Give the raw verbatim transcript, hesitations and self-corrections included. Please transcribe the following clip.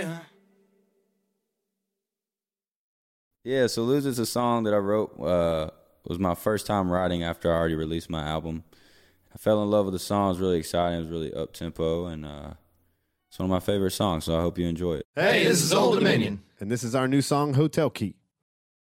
yeah. Yeah, so Lose It's a song that I wrote. Uh, it was my first time writing after I already released my album. I fell in love with the song. It was really exciting. It was really up-tempo, and uh, it's one of my favorite songs, so I hope you enjoy it. Hey, this is Old Dominion. And this is our new song, Hotel Key.